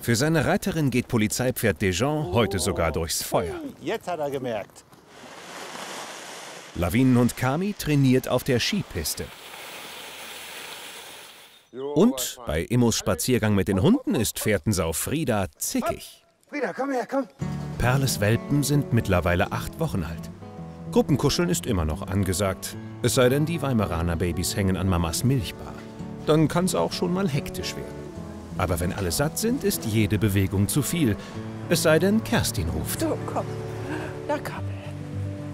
Für seine Reiterin geht Polizeipferd Dejean heute sogar durchs Feuer. Jetzt hat er gemerkt. Lawinenhund Kami trainiert auf der Skipiste. Und bei Immos Spaziergang mit den Hunden ist Fährtensau Frieda zickig. Frieda, komm her, komm. Perles Welpen sind mittlerweile 8 Wochen alt. Gruppenkuscheln ist immer noch angesagt. Es sei denn, die Weimaraner Babys hängen an Mamas Milchbar. Dann kann es auch schon mal hektisch werden. Aber wenn alle satt sind, ist jede Bewegung zu viel. Es sei denn, Kerstin ruft. So, komm. Na komm.